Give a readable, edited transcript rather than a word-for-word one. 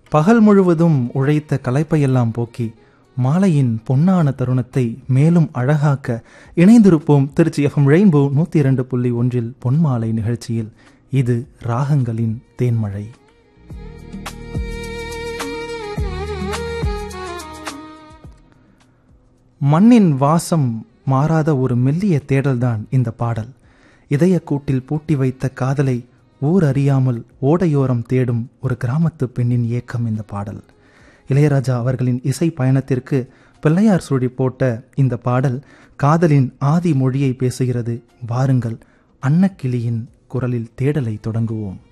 பகல் முழுவதும் உழைத்த களைப்பையெல்லாம் போக்கி மாலையின் பொன்னான தருணத்தை மேலும் அழகாக்க இணைந்திருப்போம் திருச்சி எஃப்எம் ரெயின்போ 102.1 பொன்மாலை நிகழ்ச்சியில். இது ராகங்களின் தேன்மழை. மண்ணின் வாசம் மாறாத ஒரு மெல்லிய தேடல்தான் இந்த பாடல். இதய கூட்டில் பூட்டி வைத்த காதலை ஊர் அறியாமல் ஓடையோரம் தேடும் ஒரு கிராமத்து பெண்ணின் ஏக்கம் இந்த பாடல். இளையராஜா அவர்களின் இசை பயணத்திற்கு பிள்ளையார் சுழி போட்ட இந்த பாடல் காதலின் ஆதி மொழியை பேசுகிறது. வாருங்கள், அன்னக்கிளியின் குரலில் தேடலை தொடங்குவோம்.